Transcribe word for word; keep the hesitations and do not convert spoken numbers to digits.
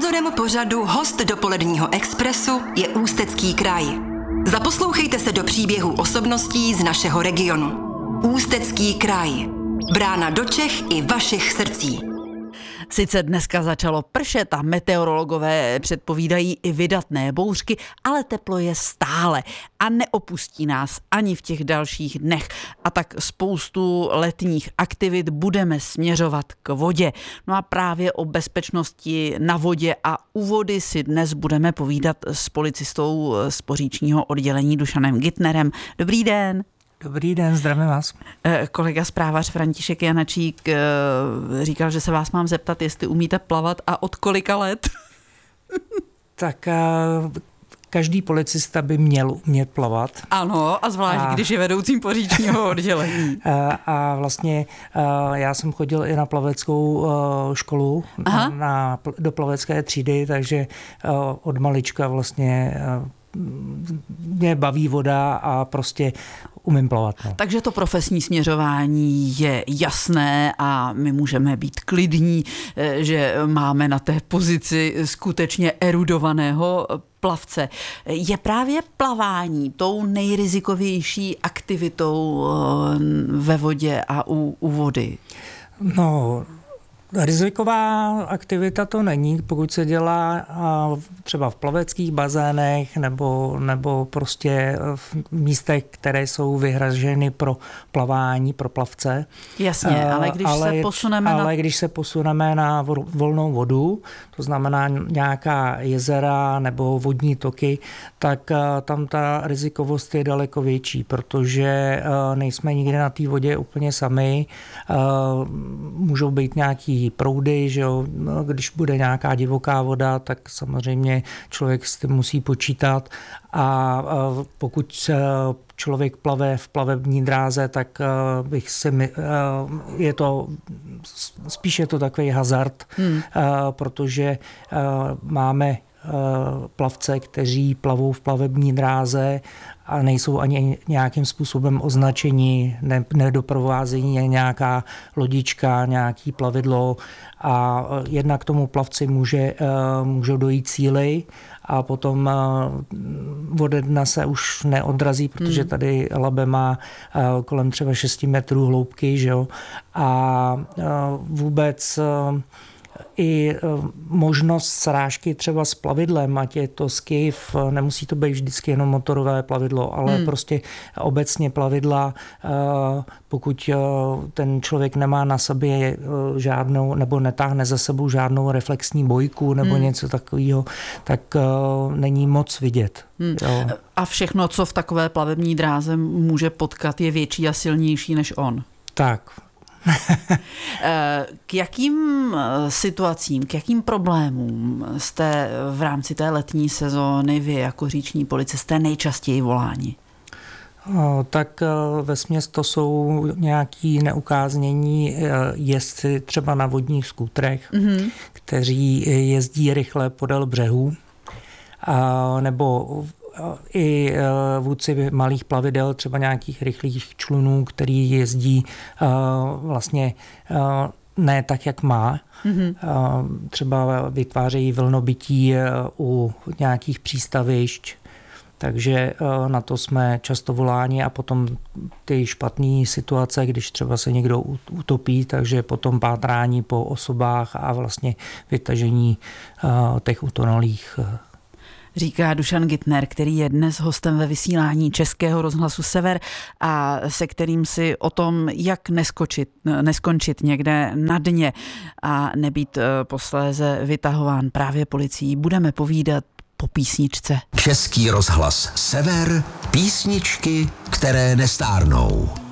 Sponzorem pořadu Host dopoledního Expressu je Ústecký kraj. Zaposlouchejte se do příběhů osobností z našeho regionu. Ústecký kraj. Brána do Čech i vašich srdcí. Sice dneska začalo pršet a meteorologové předpovídají i vydatné bouřky, ale teplo je stále a neopustí nás ani v těch dalších dnech. A tak spoustu letních aktivit budeme směřovat k vodě. No a právě o bezpečnosti na vodě a u vody si dnes budeme povídat s policistou z poříčního oddělení Dušanem Gittnerem. Dobrý den. Dobrý den, zdravím vás. Kolega správař František Janačík říkal, že se vás mám zeptat, jestli umíte plavat a od kolika let? Tak každý policista by měl umět plavat. Ano, a zvlášť, a, když je vedoucím poříčního oddělení. A, a vlastně já jsem chodil i na plaveckou školu, na, na, do plavecké třídy, takže od malička vlastně mě baví voda a prostě umím plavat. No. Takže to profesní směřování je jasné a my můžeme být klidní, že máme na té pozici skutečně erudovaného plavce. Je právě plavání tou nejrizikovější aktivitou ve vodě a u, u vody? No, riziková aktivita to není, pokud se dělá třeba v plaveckých bazénech nebo, nebo prostě v místech, které jsou vyhraženy pro plavání, pro plavce. Jasně, ale když ale, se posuneme ale na... když se posuneme na volnou vodu, to znamená nějaká jezera nebo vodní toky, tak tam ta rizikovost je daleko větší, protože nejsme nikdy na té vodě úplně sami. Můžou být nějaký proudy, že jo? Když bude nějaká divoká voda, tak samozřejmě člověk s tím musí počítat a pokud člověk plave v plavební dráze, tak bych si je to spíš je to takový hazard, hmm. protože máme plavce, kteří plavou v plavební dráze a nejsou ani nějakým způsobem označení, ne, nedoprovázejí nějaká lodička, nějaký plavidlo a jednak tomu plavci může, můžou dojít síly a potom ode dna se už neodrazí, protože tady Labe má kolem třeba šesti metrů hloubky, že jo? A vůbec i možnost srážky třeba s plavidlem, ať je to skiff, nemusí to být vždycky jenom motorové plavidlo, ale hmm. prostě obecně plavidla, pokud ten člověk nemá na sobě žádnou, nebo netáhne za sebou žádnou reflexní bojku nebo hmm. něco takového, tak není moc vidět. Hmm. A všechno, co v takové plavební dráze může potkat, je větší a silnější než on. Tak. K jakým situacím, k jakým problémům jste v rámci té letní sezóny vy jako říční policisté nejčastěji voláni? Tak vesměs to jsou nějaký neukáznění jezdci třeba na vodních skútrech, mm-hmm. kteří jezdí rychle podél břehů, nebo i vůdci malých plavidel, třeba nějakých rychlých člunů, který jezdí vlastně ne tak, jak má. Mm-hmm. Třeba vytvářejí vlnobytí u nějakých přístavišť, takže na to jsme často voláni a potom ty špatné situace, když třeba se někdo utopí, takže potom pátrání po osobách a vlastně vytažení těch utonulých. Říká Dušan Gittner, který je dnes hostem ve vysílání Českého rozhlasu Sever a se kterým si o tom, jak neskočit, neskončit někde na dně a nebýt posléze vytahován právě policií, budeme povídat po písničce. Český rozhlas Sever, písničky, které nestárnou.